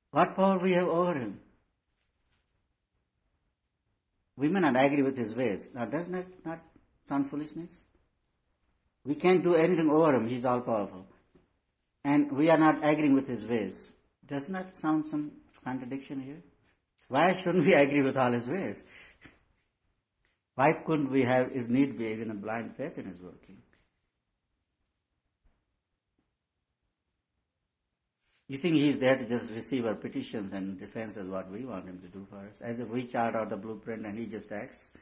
What power we have over him? We may not agree with his ways. Now doesn't that not sound foolishness? We can't do anything over him. He's all powerful. And we are not agreeing with his ways. Doesn't that sound some contradiction here? Why shouldn't we agree with all his ways? Why couldn't we have, if need be, even a blind faith in his working? You think he's there to just receive our petitions and defense as what we want him to do for us? As if we chart out the blueprint and he just acts?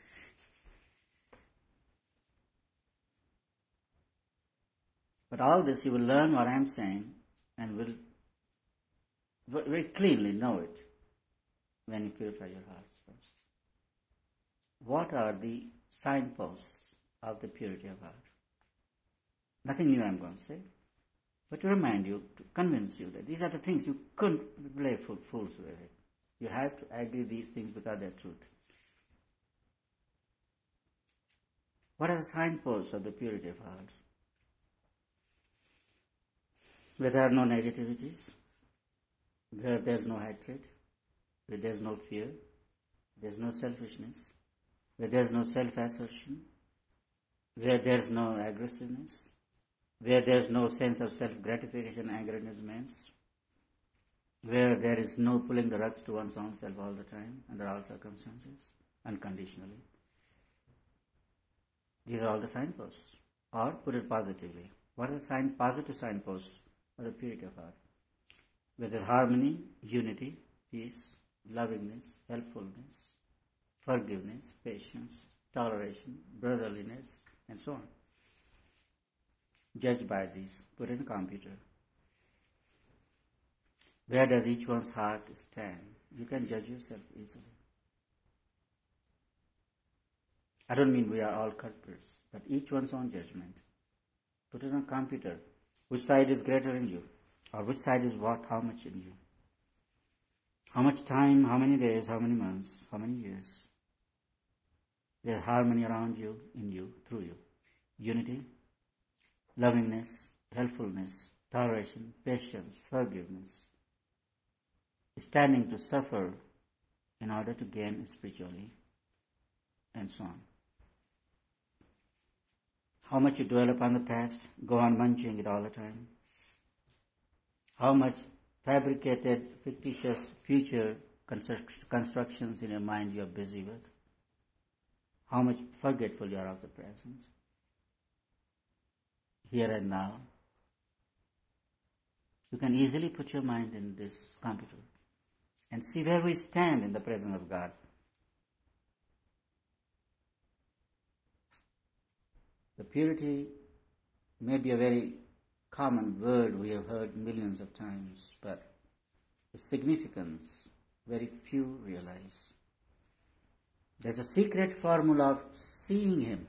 But all this you will learn what I'm saying and will very clearly know it when you purify your hearts first. What are the signposts of the purity of heart? Nothing new I'm going to say, but to remind you, to convince you that these are the things you couldn't play fools with it. You have to agree these things because they're truth. What are the signposts of the purity of heart? Where there are no negativities, where there's no hatred, where there's no fear, there's no selfishness, where there's no self-assertion, where there's no aggressiveness, where there's no sense of self-gratification, aggrandizement, where there is no pulling the rugs to one's own self all the time, under all circumstances, unconditionally. These are all the signposts. Or, put it positively, what are the positive signposts of the purity of heart? Where there's harmony, unity, peace, lovingness, helpfulness, forgiveness, patience, toleration, brotherliness, and so on. Judge by these. Put in a computer. Where does each one's heart stand? You can judge yourself easily. I don't mean we are all culprits, but each one's own judgment. Put it on a computer. Which side is greater in you? Or which side is what, how much in you? How much time, how many days, how many months, how many years? There's harmony around you, in you, through you. Unity, lovingness, helpfulness, toleration, patience, forgiveness. Standing to suffer in order to gain spiritually, and so on. How much you dwell upon the past, go on munching it all the time. How much fabricated, fictitious future constructions in your mind you are busy with. How much forgetful you are of the present. Here and now. You can easily put your mind in this computer and see where we stand in the presence of God. The purity may be a very common word we have heard millions of times, but the significance very few realize. There's a secret formula of seeing Him.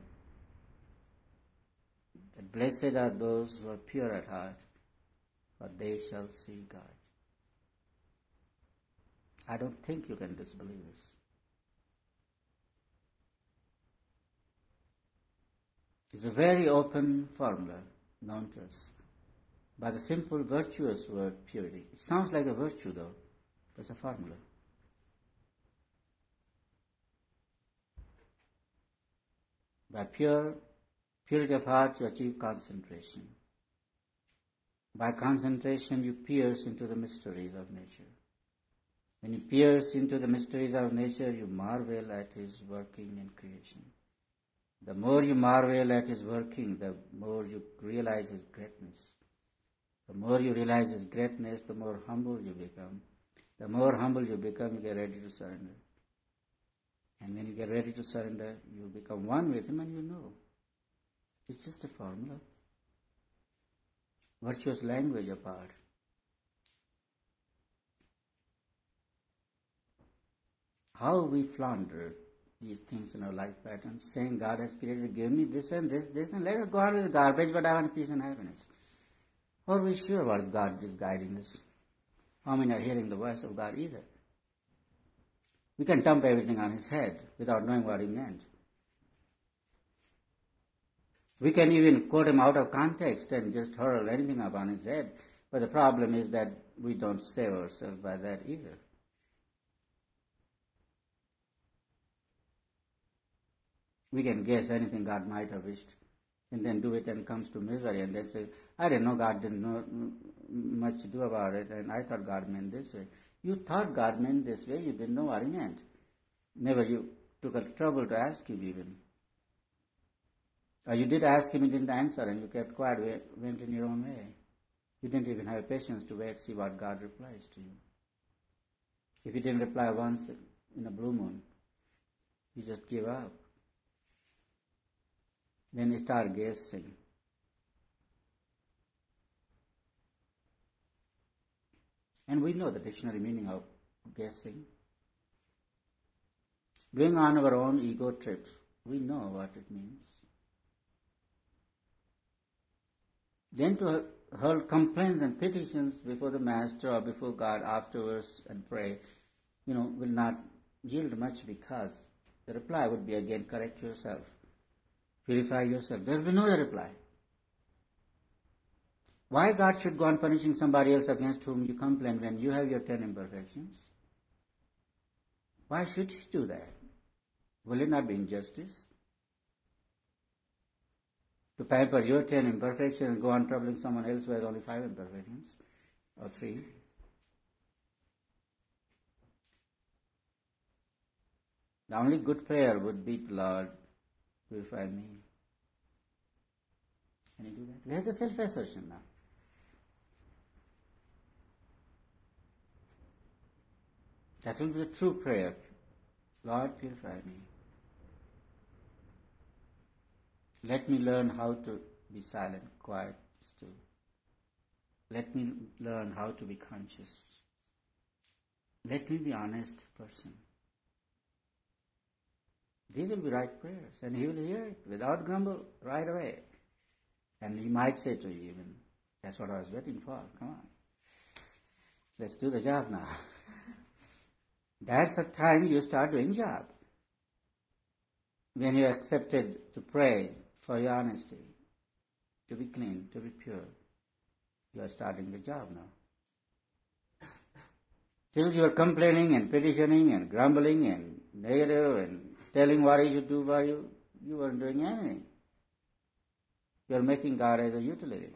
That blessed are those who are pure at heart, for they shall see God. I don't think you can disbelieve this. It's a very open formula known to us by the simple virtuous word purity. It sounds like a virtue though, but it's a formula. By purity of heart you achieve concentration. By concentration you pierce into the mysteries of nature. When you pierce into the mysteries of nature, you marvel at His working in creation. The more you marvel at His working, the more you realize His greatness. The more you realize His greatness, the more humble you become. The more humble you become, you get ready to surrender. And when you get ready to surrender, you become one with Him and you know. It's just a formula. Virtuous language apart. How we flounder these things in our life pattern, saying God has created, give me this and this, and let us go on with the garbage, but I want peace and happiness. Are we sure what God is guiding us? How many are hearing the voice of God either? We can dump everything on His head without knowing what He meant. We can even quote Him out of context and just hurl anything upon His head. But the problem is that we don't save ourselves by that either. We can guess anything God might have wished and then do it and comes to misery and then say, I didn't know God didn't know much to do about it and I thought God meant this way. You thought God meant this way, you didn't know what He meant. Never you took a trouble to ask Him even. Or you did ask Him, He didn't answer and you kept quiet, went in your own way. You didn't even have patience to wait, see what God replies to you. If He didn't reply once in a blue moon, you just give up. Then you start guessing. And we know the dictionary meaning of guessing. Going on our own ego trips, we know what it means. Then to hurl complaints and petitions before the Master or before God afterwards and pray, will not yield much because the reply would be again, correct yourself, purify yourself. There will be no reply. Why God should go on punishing somebody else against whom you complain when you have your 10 imperfections? Why should He do that? Will it not be injustice? To pamper your 10 imperfections and go on troubling someone else who has only 5 imperfections or 3? The only good prayer would be, Lord, purify me. Can you do that? We have the self-assertion now. That will be the true prayer. Lord, purify me. Let me learn how to be silent, quiet, still. Let me learn how to be conscious. Let me be an honest person. These will be right prayers, and He will hear it without grumble right away. And He might say to you even, that's what I was waiting for, come on. Let's do the job now. That's the time you start doing job. When you accepted to pray for your honesty, to be clean, to be pure, you are starting the job now. Till you are complaining and petitioning and grumbling and negative and telling what He should do for you, you weren't doing anything. You are making God as a utility.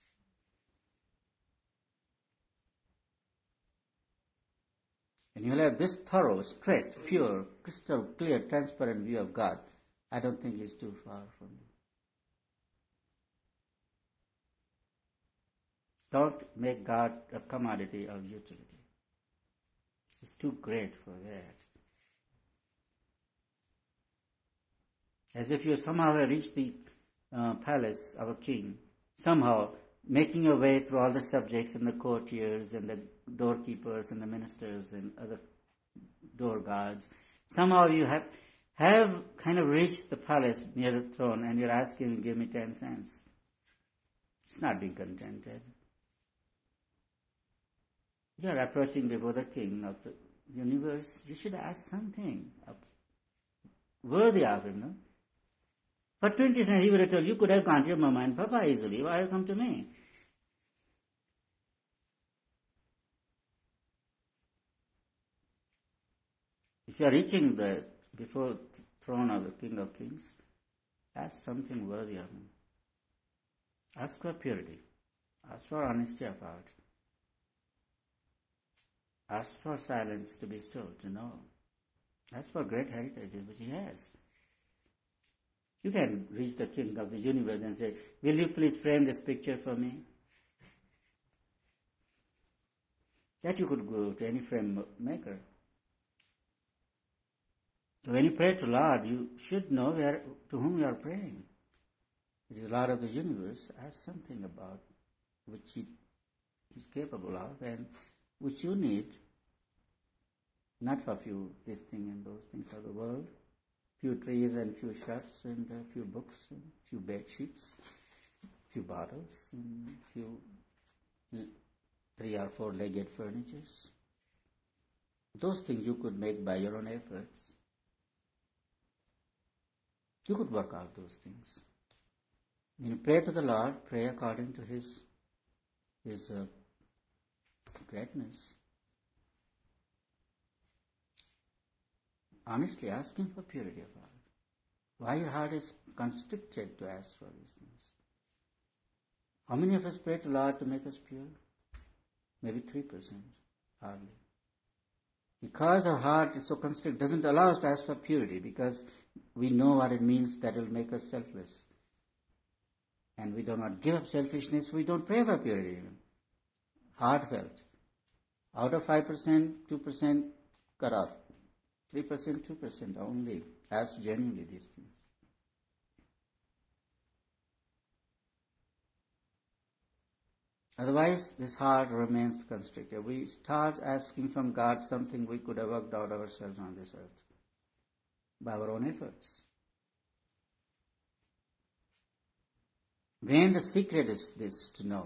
And you will have this thorough, straight, pure, crystal clear, transparent view of God. I don't think He's too far from you. Don't make God a commodity of utility. He's too great for that. As if you somehow have reached the palace of a king, somehow making your way through all the subjects and the courtiers and the doorkeepers and the ministers and other door guards. Somehow you have kind of reached the palace near the throne and you're asking Him, give me 10 cents. It's not being contented. You are approaching before the King of the universe. You should ask something worthy of Him, no? For 20 cents, He would have told you, could have gone to your mama and papa easily. Why have you come to me? If you are reaching before the throne of the King of Kings, ask something worthy of Him. Ask for purity. Ask for honesty of heart. Ask for silence to be still, to know. Ask for great heritages which He has. You can reach the King of the universe and say, will you please frame this picture for me? That you could go to any frame maker. So when you pray to Lord, you should know to whom you are praying. It is Lord of the universe. Ask something about which He is capable of and which you need, not for few this thing and those things of the world, few trees and few shrubs and a few books and few bed sheets, few bottles and few 3 or 4 legged furnitures. Those things you could make by your own efforts. You could work out those things. When you pray to the Lord, pray according to His greatness. Honestly ask Him for purity of heart. Why your heart is constricted to ask for these things? How many of us pray to Lord to make us pure? Maybe 3%, hardly. Because our heart is so constricted, doesn't allow us to ask for purity, because we know what it means that it will make us selfless. And we do not give up selfishness, we don't pray for purity even. Heartfelt. Out of 5%, 2% cut off. 3%, 2% only. Ask genuinely these things. Otherwise, this heart remains constricted. We start asking from God something we could have worked out ourselves on this earth by our own efforts. When the secret is this, to know.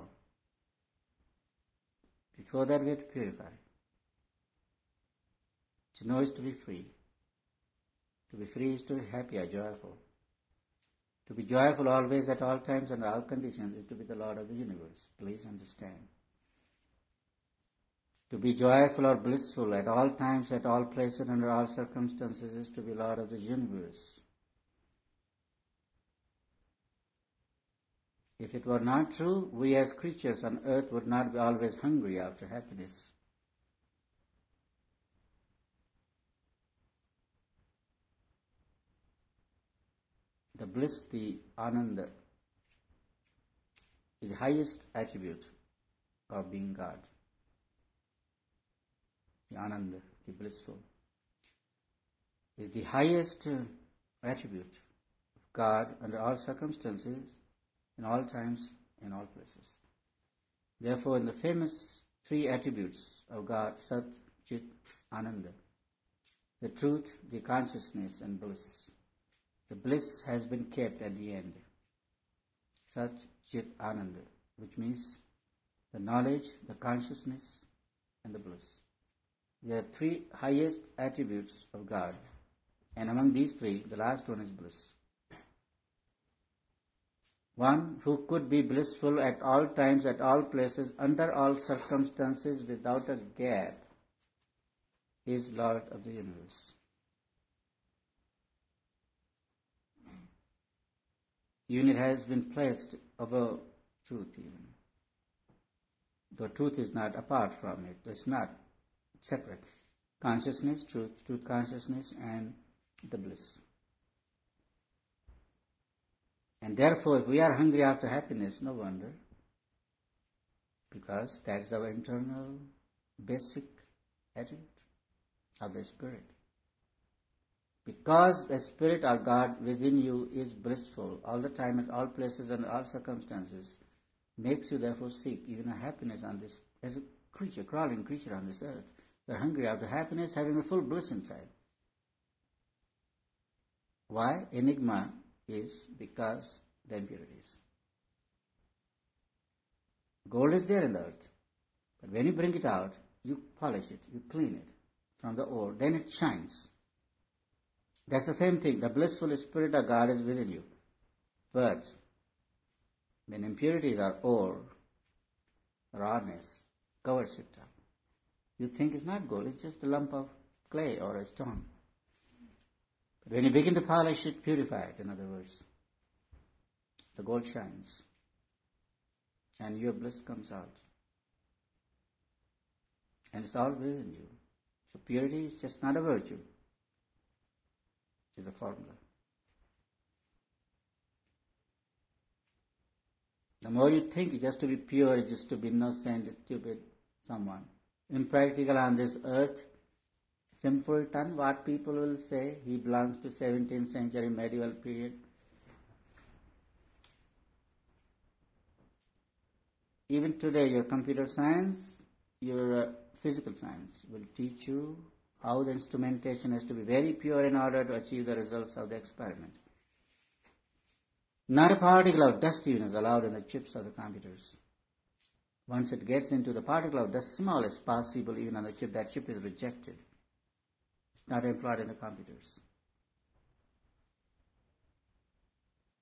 Before that we have to purify. To know is to be free. To be free is to be happy or joyful. To be joyful always, at all times, under all conditions, is to be the Lord of the universe. Please understand. To be joyful or blissful at all times, at all places, under all circumstances, is to be Lord of the universe. If it were not true, we as creatures on earth would not be always hungry after happiness. The bliss, the ananda, is the highest attribute of being God. The ananda, the blissful, is the highest attribute of God under all circumstances, in all times, in all places. Therefore, in the famous 3 attributes of God, Sat, Chit, Ananda, the truth, the consciousness, and bliss, the bliss has been kept at the end. Sat, Chit, Ananda, which means the knowledge, the consciousness, and the bliss. There are 3 highest attributes of God, and among these 3, the last one is bliss. One who could be blissful at all times, at all places, under all circumstances, without a gap, is Lord of the universe. Even it has been placed above truth even. Though truth is not apart from it, it's not separate. Consciousness, truth, truth consciousness, and the bliss. And therefore, if we are hungry after happiness, no wonder, because that is our internal, basic attribute of the Spirit. Because the Spirit of God within you is blissful all the time, at all places and all circumstances, makes you therefore seek even a happiness on this, as a creature, crawling creature on this earth. You are hungry after happiness, having a full bliss inside. Why? Enigma is because the impurities. Gold is there in the earth, but when you bring it out, you polish it, you clean it from the ore, then it shines. That's the same thing. The blissful Spirit of God is within you. But when impurities are ore, rawness covers it up, you think it's not gold, it's just a lump of clay or a stone. But when you begin to polish it, purify it, in other words, the gold shines and your bliss comes out. And it's all within you. So purity is just not a virtue. It's a formula. The more you think just to be pure, just to be innocent, stupid, someone, impractical on this earth, simpleton, what people will say, he belongs to 17th century medieval period. Even today, your computer science, your physical science will teach you how the instrumentation has to be very pure in order to achieve the results of the experiment. Not a particle of dust even is allowed in the chips of the computers. Once it gets into the particle of dust, small as possible even on the chip, that chip is rejected. It's not employed in the computers.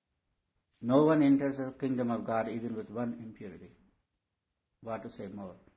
No one enters the kingdom of God even with one impurity. What to say more?